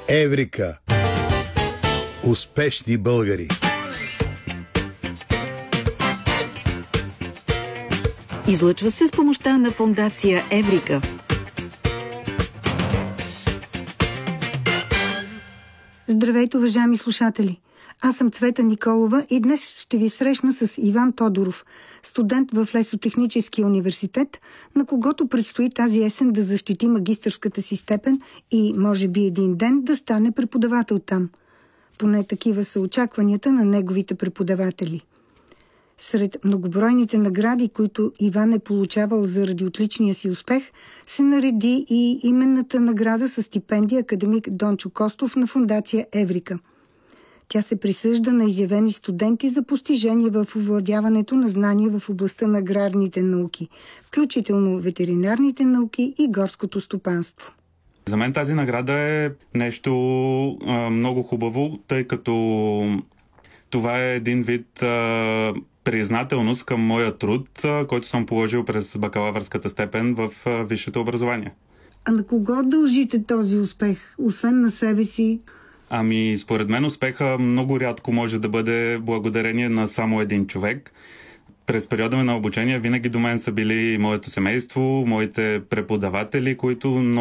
Еврика. Успешни българи. Излъчва се с помощта на фондация Еврика. Здравейте, уважаеми слушатели! Аз съм Цвета Николова и днес ще ви срещна с Иван Тодоров, студент в Лесотехническия университет, на когото предстои тази есен да защити магистърската си степен и, може би един ден, да стане преподавател там. Поне такива са очакванията на неговите преподаватели. Сред многобройните награди, които Иван е получавал заради отличния си успех, се нареди и именната награда със стипендия академик Дончо Костов на фондация Еврика. Тя се присъжда на изявени студенти за постижение в овладяването на знания в областта на аграрните науки, включително ветеринарните науки и горското стопанство. За мен тази награда е нещо много хубаво, тъй като това е един вид признателност към моя труд, който съм положил през бакалавърската степен в висшето образование. А на кого дължите този успех, освен на себе си? Според мен успеха много рядко може да бъде благодарение на само един човек. През периода ми на обучение винаги до мен са били моето семейство, моите преподаватели, които